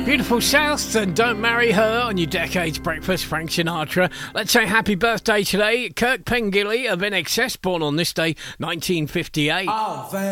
Beautiful South and Don't Marry Her on your Decades Breakfast, Frank Sinatra. Let's say happy birthday today, Kirk Pengilly of INXS, born on this day, 1958.